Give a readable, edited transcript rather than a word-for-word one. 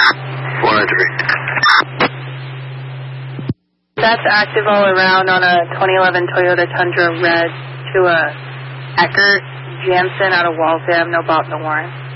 103. That's active all around on a 2011 Toyota Tundra Red to a Eckert Jansen out of Waltham. No Bob, no warrant.